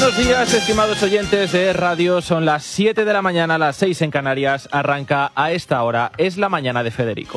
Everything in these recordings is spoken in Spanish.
Buenos días, estimados oyentes de radio. Son las 7 de la mañana, las 6 en Canarias. Arranca a esta hora. Es la mañana de Federico.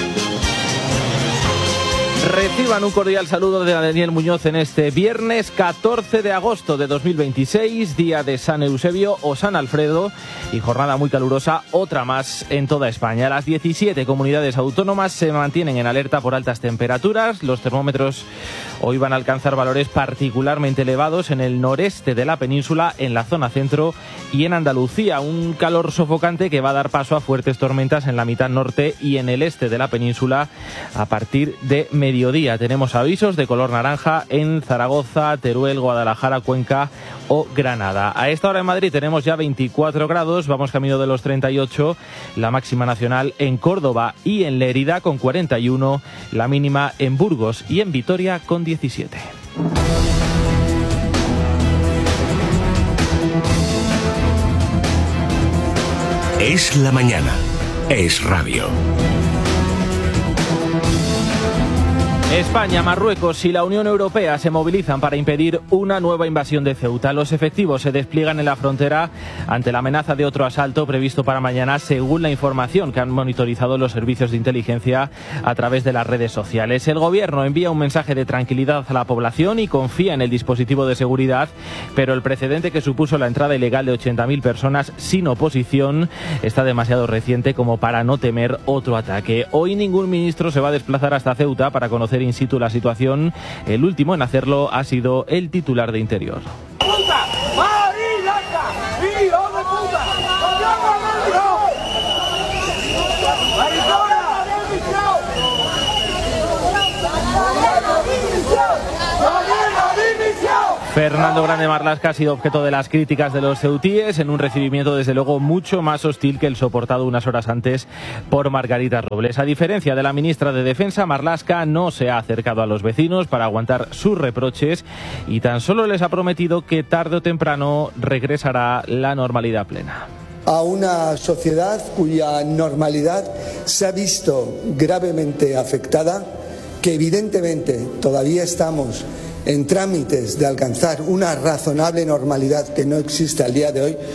Reciban un cordial saludo de Daniel Muñoz en este viernes 14 de agosto de 2026, día de San Eusebio o San Alfredo y jornada muy calurosa, otra más en toda España. Las 17 comunidades autónomas se mantienen en alerta por altas temperaturas. Los termómetros hoy van a alcanzar valores particularmente elevados en el noreste de la península, en la zona centro y en Andalucía. Un calor sofocante que va a dar paso a fuertes tormentas en la mitad norte y en el este de la península a partir de mediodía. Tenemos avisos de color naranja en Zaragoza, Teruel, Guadalajara, Cuenca o Granada. A esta hora en Madrid tenemos ya 24 grados, vamos camino de los 38, la máxima nacional en Córdoba y en Lérida con 41, la mínima en Burgos y en Vitoria con 17. Es la mañana, es radio. España, Marruecos y la Unión Europea se movilizan para impedir una nueva invasión de Ceuta. Los efectivos se despliegan en la frontera ante la amenaza de otro asalto previsto para mañana, según la información que han monitorizado los servicios de inteligencia a través de las redes sociales. El gobierno envía un mensaje de tranquilidad a la población y confía en el dispositivo de seguridad, pero el precedente que supuso la entrada ilegal de 80.000 personas sin oposición está demasiado reciente como para no temer otro ataque. Hoy ningún ministro se va a desplazar hasta Ceuta para conocer in situ la situación. El último en hacerlo ha sido el titular de Interior. Fernando Grande Marlaska ha sido objeto de las críticas de los ceutíes en un recibimiento desde luego mucho más hostil que el soportado unas horas antes por Margarita Robles. A diferencia de la ministra de Defensa, Marlaska no se ha acercado a los vecinos para aguantar sus reproches y tan solo les ha prometido que tarde o temprano regresará la normalidad plena. A una sociedad cuya normalidad se ha visto gravemente afectada, que evidentemente todavía estamos en trámites de alcanzar una razonable normalidad que no existe al día de hoy.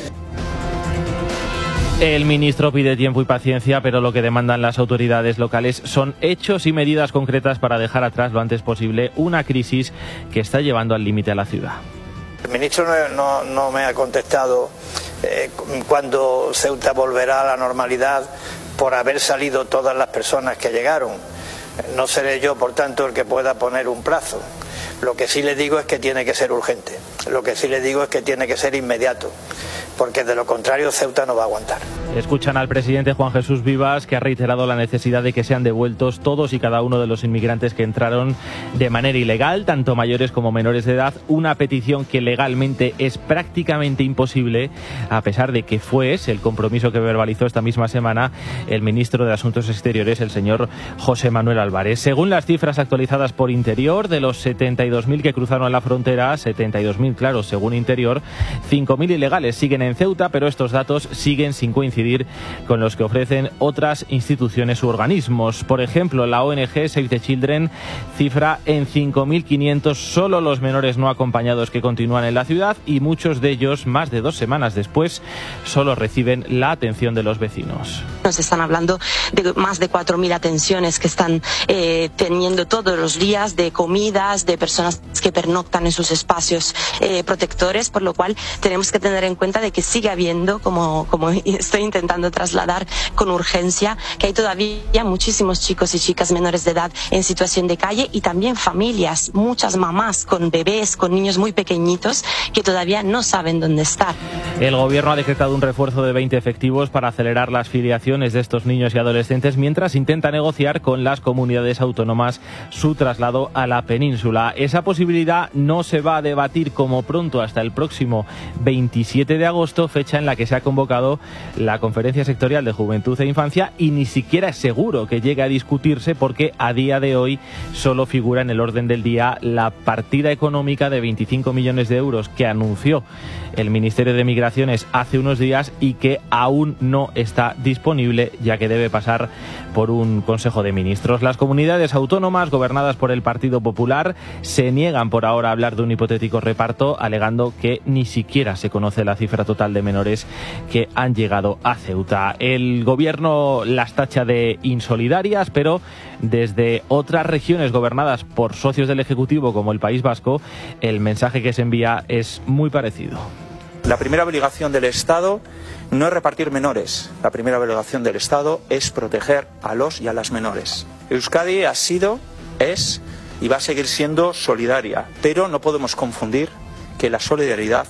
El ministro pide tiempo y paciencia, pero lo que demandan las autoridades locales son hechos y medidas concretas para dejar atrás lo antes posible una crisis que está llevando al límite a la ciudad. El ministro no me ha contestado cuándo Ceuta volverá a la normalidad por haber salido todas las personas que llegaron. No seré yo, por tanto, el que pueda poner un plazo. Lo que sí le digo es que tiene que ser urgente, lo que sí le digo es que tiene que ser inmediato, porque de lo contrario Ceuta no va a aguantar. Escuchan al presidente Juan Jesús Vivas, que ha reiterado la necesidad de que sean devueltos todos y cada uno de los inmigrantes que entraron de manera ilegal, tanto mayores como menores de edad, una petición que legalmente es prácticamente imposible, a pesar de que fue ese el compromiso que verbalizó esta misma semana el ministro de Asuntos Exteriores, el señor José Manuel Álvarez. Según las cifras actualizadas por Interior, de los 72.000 que cruzaron la frontera, 72.000, claro, según Interior, 5.000 ilegales siguen en Ceuta, pero estos datos siguen sin coincidir con los que ofrecen otras instituciones u organismos. Por ejemplo, la ONG Save the Children cifra en 5.500 solo los menores no acompañados que continúan en la ciudad y muchos de ellos, más de 2 semanas después, solo reciben la atención de los vecinos. Nos están hablando de más de 4.000 atenciones que están teniendo todos los días, de comidas, de personas que pernoctan en sus espacios protectores, por lo cual tenemos que tener en cuenta de que sigue habiendo, como estoy intentando trasladar con urgencia, que hay todavía muchísimos chicos y chicas menores de edad en situación de calle y también familias, muchas mamás con bebés, con niños muy pequeñitos que todavía no saben dónde estar. El gobierno ha decretado un refuerzo de 20 efectivos para acelerar las filiaciones de estos niños y adolescentes mientras intenta negociar con las comunidades autónomas su traslado a la península. Esa posibilidad no se va a debatir como pronto hasta el próximo 27 de agosto. agosto, fecha en la que se ha convocado la Conferencia Sectorial de Juventud e Infancia, y ni siquiera es seguro que llegue a discutirse porque a día de hoy solo figura en el orden del día la partida económica de 25 millones de euros que anunció el Ministerio de Migraciones hace unos días y que aún no está disponible, ya que debe pasar por un Consejo de Ministros. Las comunidades autónomas gobernadas por el Partido Popular se niegan por ahora a hablar de un hipotético reparto, alegando que ni siquiera se conoce la cifra total de menores que han llegado a Ceuta. El gobierno las tacha de insolidarias, pero desde otras regiones gobernadas por socios del Ejecutivo, como el País Vasco, el mensaje que se envía es muy parecido. La primera obligación del Estado no es repartir menores. La primera obligación del Estado es proteger a los y a las menores. Euskadi ha sido, es y va a seguir siendo solidaria, pero no podemos confundir la solidaridad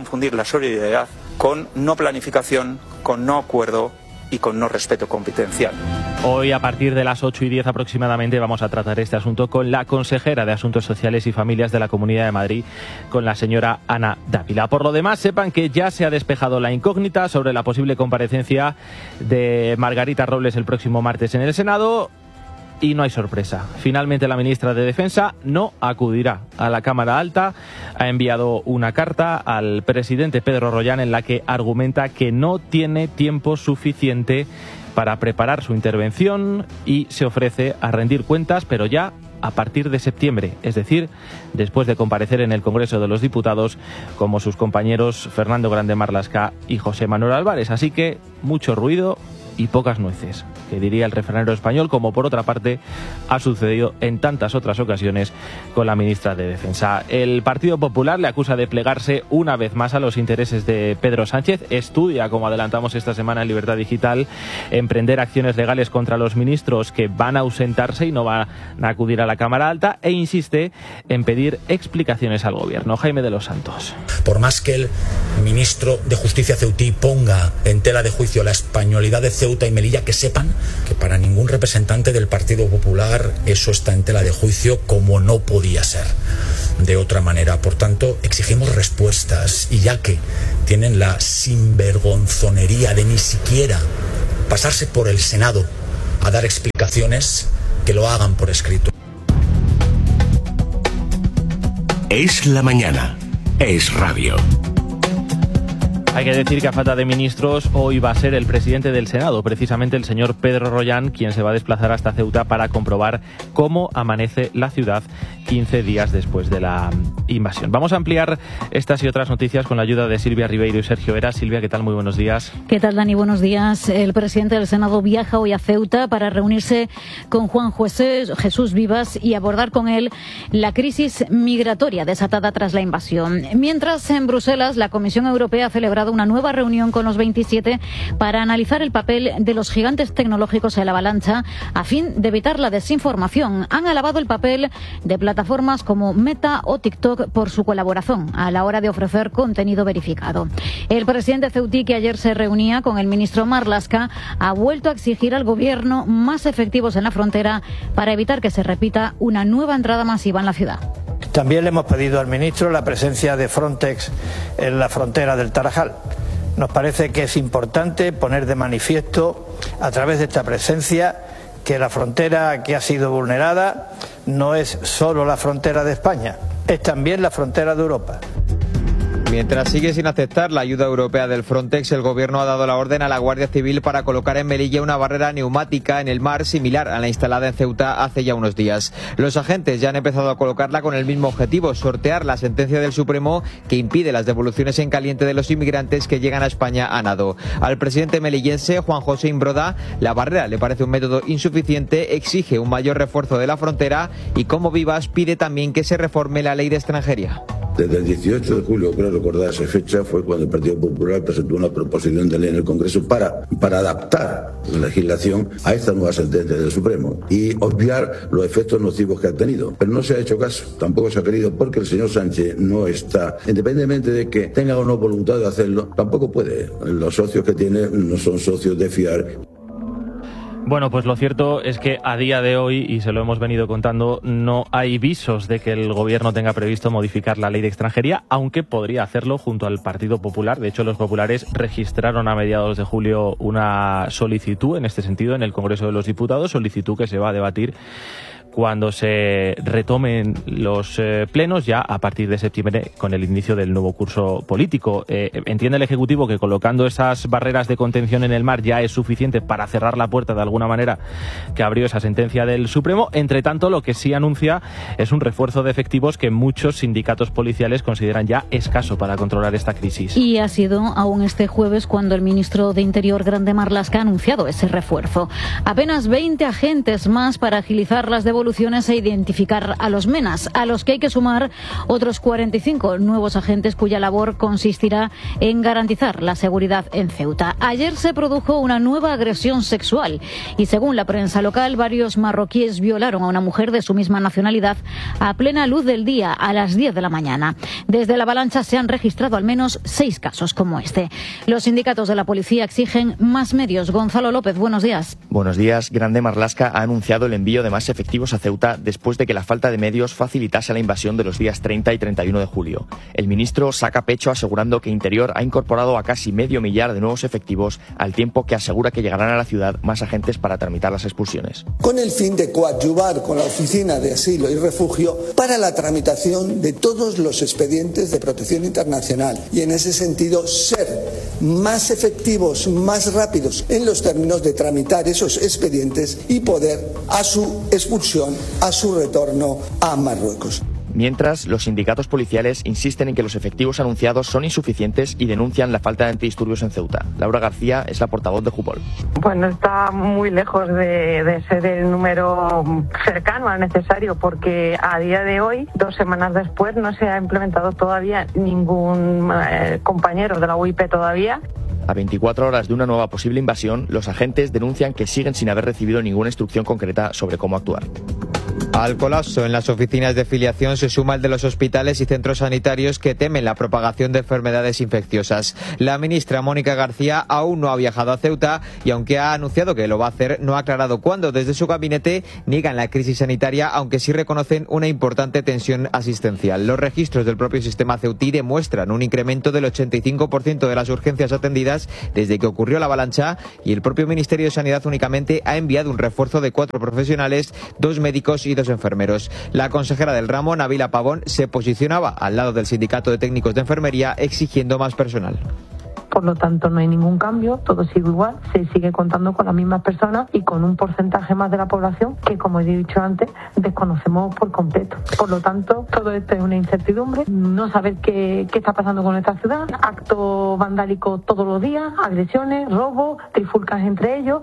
con no planificación, con no acuerdo y con no respeto competencial. Hoy, a partir de las 8:10 aproximadamente, vamos a tratar este asunto con la consejera de Asuntos Sociales y Familias de la Comunidad de Madrid, con la señora Ana Dávila. Por lo demás, sepan que ya se ha despejado la incógnita sobre la posible comparecencia de Margarita Robles el próximo martes en el Senado. Y no hay sorpresa. Finalmente la ministra de Defensa no acudirá a la Cámara Alta. Ha enviado una carta al presidente Pedro Rollán en la que argumenta que no tiene tiempo suficiente para preparar su intervención y se ofrece a rendir cuentas, pero ya a partir de septiembre, es decir, después de comparecer en el Congreso de los Diputados como sus compañeros Fernando Grande Marlaska y José Manuel Álvarez. Así que mucho ruido y pocas nueces, que diría el refranero español, como por otra parte ha sucedido en tantas otras ocasiones con la ministra de Defensa. El Partido Popular le acusa de plegarse una vez más a los intereses de Pedro Sánchez. Estudia, como adelantamos esta semana en Libertad Digital, emprender acciones legales contra los ministros que van a ausentarse y no van a acudir a la Cámara Alta, e insiste en pedir explicaciones al gobierno. Jaime de los Santos. Por más que el ministro de Justicia ceutí ponga en tela de juicio la españolidad de Ceuta y Melilla, que sepan que para ningún representante del Partido Popular eso está en tela de juicio, como no podía ser de otra manera. Por tanto, exigimos respuestas, y ya que tienen la sinvergonzonería de ni siquiera pasarse por el Senado a dar explicaciones, que lo hagan por escrito. Es la mañana. Es radio. Hay que decir que a falta de ministros, hoy va a ser el presidente del Senado, precisamente el señor Pedro Rollán, quien se va a desplazar hasta Ceuta para comprobar cómo amanece la ciudad 15 días después de la invasión. Vamos a ampliar estas y otras noticias con la ayuda de Silvia Ribeiro y Sergio Vera. Silvia, ¿qué tal? Muy buenos días. ¿Qué tal, Dani? Buenos días. El presidente del Senado viaja hoy a Ceuta para reunirse con Juan Jesús Vivas y abordar con él la crisis migratoria desatada tras la invasión. Mientras, en Bruselas, la Comisión Europea ha celebrado una nueva reunión con los 27 para analizar el papel de los gigantes tecnológicos en la avalancha a fin de evitar la desinformación. Han alabado el papel de plataformas como Meta o TikTok por su colaboración a la hora de ofrecer contenido verificado. El presidente ceutí, que ayer se reunía con el ministro Marlaska, ha vuelto a exigir al gobierno más efectivos en la frontera para evitar que se repita una nueva entrada masiva en la ciudad. También le hemos pedido al ministro la presencia de Frontex en la frontera del Tarajal. Nos parece que es importante poner de manifiesto, a través de esta presencia, que la frontera que ha sido vulnerada no es solo la frontera de España, es también la frontera de Europa. Mientras sigue sin aceptar la ayuda europea del Frontex, el gobierno ha dado la orden a la Guardia Civil para colocar en Melilla una barrera neumática en el mar similar a la instalada en Ceuta hace ya unos días. Los agentes ya han empezado a colocarla con el mismo objetivo: sortear la sentencia del Supremo que impide las devoluciones en caliente de los inmigrantes que llegan a España a nado. Al presidente melillense, Juan José Imbroda, la barrera le parece un método insuficiente, exige un mayor refuerzo de la frontera y, como Vivas, pide también que se reforme la ley de extranjería. Desde el 18 de julio, creo recordar esa fecha, fue cuando el Partido Popular presentó una proposición de ley en el Congreso para adaptar la legislación a esta nueva sentencia del Supremo y obviar los efectos nocivos que ha tenido. Pero no se ha hecho caso, tampoco se ha querido, porque el señor Sánchez no está, independientemente de que tenga o no voluntad de hacerlo, tampoco puede. Los socios que tiene no son socios de fiar. Bueno, pues lo cierto es que a día de hoy, y se lo hemos venido contando, no hay visos de que el gobierno tenga previsto modificar la ley de extranjería, aunque podría hacerlo junto al Partido Popular. De hecho, los populares registraron a mediados de julio una solicitud en este sentido en el Congreso de los Diputados, solicitud que se va a debatir cuando se retomen los plenos ya a partir de septiembre con el inicio del nuevo curso político. Entiende el Ejecutivo que colocando esas barreras de contención en el mar ya es suficiente para cerrar la puerta de alguna manera que abrió esa sentencia del Supremo. Entre tanto, lo que sí anuncia es un refuerzo de efectivos que muchos sindicatos policiales consideran ya escaso para controlar esta crisis. Y ha sido aún este jueves cuando el ministro de Interior, Grande Marlaska, ha anunciado ese refuerzo. Apenas 20 agentes más para agilizar las devoluciones e identificar a los menas, a los que hay que sumar otros 45 nuevos agentes cuya labor consistirá en garantizar la seguridad en Ceuta. Ayer se produjo una nueva agresión sexual y, según la prensa local, varios marroquíes violaron a una mujer de su misma nacionalidad a plena luz del día a las 10 de la mañana. Desde la avalancha se han registrado al menos 6 casos como este. Los sindicatos de la policía exigen más medios. Gonzalo López, buenos días. Buenos días. Grande Marlaska ha anunciado el envío de más efectivos a Ceuta después de que la falta de medios facilitase la invasión de los días 30 y 31 de julio. El ministro saca pecho asegurando que Interior ha incorporado a casi medio millar de nuevos efectivos, al tiempo que asegura que llegarán a la ciudad más agentes para tramitar las expulsiones. Con el fin de coadyuvar con la Oficina de Asilo y Refugio para la tramitación de todos los expedientes de protección internacional y, en ese sentido, ser más efectivos, más rápidos en los términos de tramitar esos expedientes y poder a su expulsión, a su retorno a Marruecos. Mientras, los sindicatos policiales insisten en que los efectivos anunciados son insuficientes y denuncian la falta de antidisturbios en Ceuta. Laura García es la portavoz de Jupol. Bueno, está muy lejos de ser el número cercano al necesario, porque a día de hoy, 2 semanas después, no se ha implementado todavía ningún compañero de la UIP todavía. A 24 horas de una nueva posible invasión, los agentes denuncian que siguen sin haber recibido ninguna instrucción concreta sobre cómo actuar. Al colapso en las oficinas de filiación se suma el de los hospitales y centros sanitarios que temen la propagación de enfermedades infecciosas. La ministra Mónica García aún no ha viajado a Ceuta y, aunque ha anunciado que lo va a hacer, no ha aclarado cuándo. Desde su gabinete niegan la crisis sanitaria, aunque sí reconocen una importante tensión asistencial. Los registros del propio sistema ceutí demuestran un incremento del 85% de las urgencias atendidas desde que ocurrió la avalancha, y el propio Ministerio de Sanidad únicamente ha enviado un refuerzo de 4 profesionales, 2 médicos y 2 enfermeros. La consejera del ramo, Nabila Pavón, se posicionaba al lado del Sindicato de Técnicos de Enfermería exigiendo más personal. Por lo tanto, no hay ningún cambio, todo sigue igual, se sigue contando con las mismas personas y con un porcentaje más de la población que, como he dicho antes, desconocemos por completo. Por lo tanto, todo esto es una incertidumbre, no saber qué está pasando con nuestra ciudad, actos vandálicos todos los días, agresiones, robos, trifulcas entre ellos.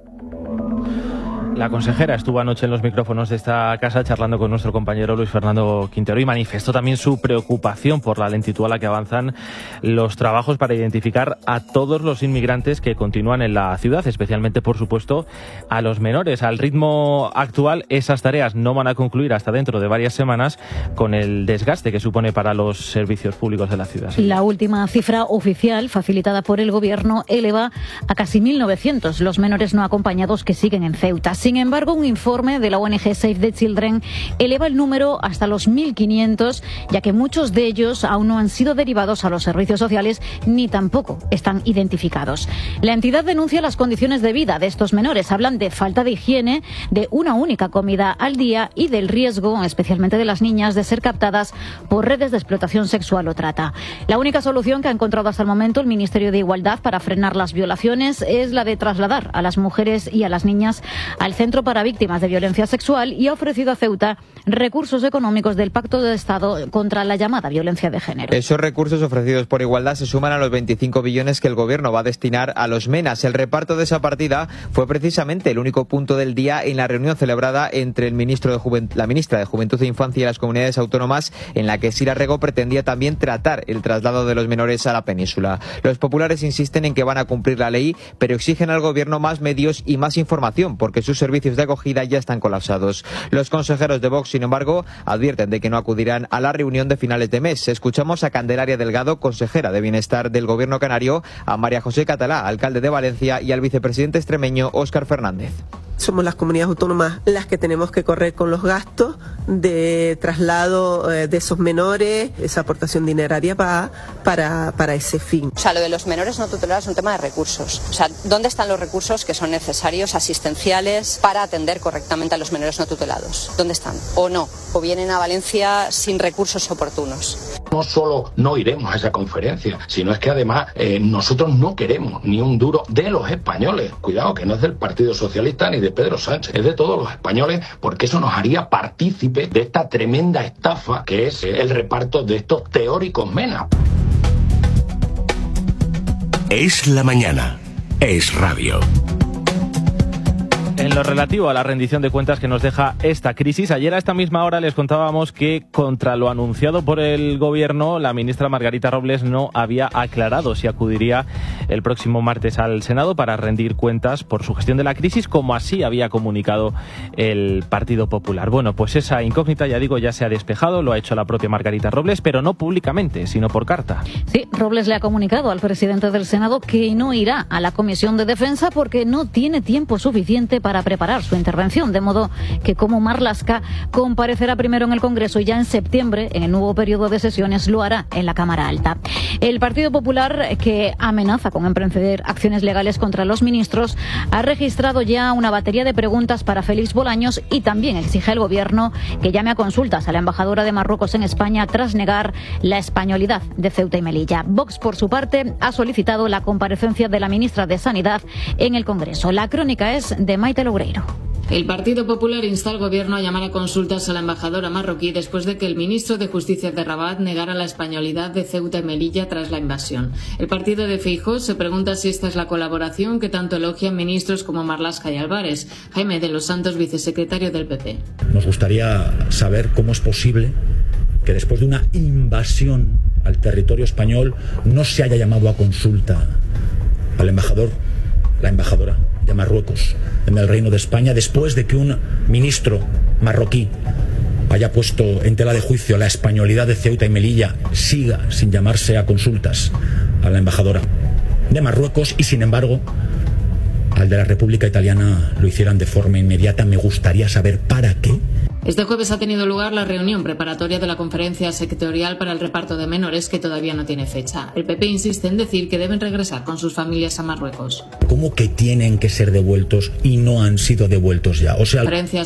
La consejera estuvo anoche en los micrófonos de esta casa charlando con nuestro compañero Luis Fernando Quintero y manifestó también su preocupación por la lentitud a la que avanzan los trabajos para identificar a todos los inmigrantes que continúan en la ciudad, especialmente, por supuesto, a los menores. Al ritmo actual, esas tareas no van a concluir hasta dentro de varias semanas, con el desgaste que supone para los servicios públicos de la ciudad. La última cifra oficial, facilitada por el Gobierno, eleva a casi 1.900 los menores no acompañados que siguen en Ceuta. Sin embargo, un informe de la ONG Save the Children eleva el número hasta los 1.500, ya que muchos de ellos aún no han sido derivados a los servicios sociales ni tampoco están identificados. La entidad denuncia las condiciones de vida de estos menores. Hablan de falta de higiene, de una única comida al día y del riesgo, especialmente de las niñas, de ser captadas por redes de explotación sexual o trata. La única solución que ha encontrado hasta el momento el Ministerio de Igualdad para frenar las violaciones es la de trasladar a las mujeres y a las niñas al Centro para Víctimas de Violencia Sexual, y ha ofrecido a Ceuta recursos económicos del Pacto de Estado contra la llamada violencia de género. Esos recursos ofrecidos por Igualdad se suman a los 25 billones que el Gobierno va a destinar a los MENAS. El reparto de esa partida fue precisamente el único punto del día en la reunión celebrada entre la ministra de Juventud e Infancia y las comunidades autónomas, en la que Sira Rego pretendía también tratar el traslado de los menores a la península. Los populares insisten en que van a cumplir la ley, pero exigen al Gobierno más medios y más información, porque sus servicios de acogida ya están colapsados. Los consejeros de Vox, sin embargo, advierten de que no acudirán a la reunión de finales de mes. Escuchamos a Candelaria Delgado, consejera de Bienestar del Gobierno canario, a María José Catalá, alcalde de Valencia, y al vicepresidente extremeño Óscar Fernández. somos las comunidades autónomas las que tenemos que correr con los gastos de traslado de esos menores, esa aportación dineraria para ese fin. O sea, lo de los menores no tutelados es un tema de recursos. O sea, ¿dónde están los recursos que son necesarios, asistenciales, para atender correctamente a los menores no tutelados? ¿Dónde están? ¿O no? ¿O vienen a Valencia sin recursos oportunos? No solo no iremos a esa conferencia, sino es que además nosotros no queremos ni un duro de los españoles. Cuidado, que no es del Partido Socialista ni de Pedro Sánchez, es de todos los españoles, porque eso nos haría partícipe de esta tremenda estafa que es el reparto de estos teóricos MENA. Es la mañana. Es radio. En lo relativo a la rendición de cuentas que nos deja esta crisis, ayer a esta misma hora les contábamos que contra lo anunciado por el Gobierno, la ministra Margarita Robles no había aclarado si acudiría el próximo martes al Senado para rendir cuentas por su gestión de la crisis, como así había comunicado el Partido Popular. Bueno, pues esa incógnita, ya digo, ya se ha despejado, lo ha hecho la propia Margarita Robles, pero no públicamente, sino por carta. Sí, Robles le ha comunicado al presidente del Senado que no irá a la Comisión de Defensa porque no tiene tiempo suficiente para preparar su intervención, de modo que como Marlaska comparecerá primero en el Congreso y ya en septiembre, en el nuevo periodo de sesiones, lo hará en la Cámara Alta. El Partido Popular, que amenaza con emprender acciones legales contra los ministros, ha registrado ya una batería de preguntas para Félix Bolaños y también exige al Gobierno que llame a consultas a la embajadora de Marruecos en España tras negar la españolidad de Ceuta y Melilla. Vox, por su parte, ha solicitado la comparecencia de la ministra de Sanidad en el Congreso. La crónica es de Maite Loureiro. El Partido Popular insta al Gobierno a llamar a consultas a la embajadora marroquí después de que el ministro de Justicia de Rabat negara la españolidad de Ceuta y Melilla tras la invasión. El partido de Feijóo se pregunta si esta es la colaboración que tanto elogian ministros como Marlaska y Álvarez. Jaime de los Santos, vicesecretario del PP. Nos gustaría saber cómo es posible que después de una invasión al territorio español no se haya llamado a consulta al embajador, la embajadora de Marruecos en el Reino de España, después de que un ministro marroquí haya puesto en tela de juicio la españolidad de Ceuta y Melilla, siga sin llamarse a consultas a la embajadora de Marruecos y, sin embargo, al de la República Italiana lo hicieran de forma inmediata. Me gustaría saber para qué. Este jueves ha tenido lugar la reunión preparatoria de la conferencia sectorial para el reparto de menores, que todavía no tiene fecha. El PP insiste en decir que deben regresar con sus familias a Marruecos. ¿Cómo que tienen que ser devueltos y no han sido devueltos ya? O sea,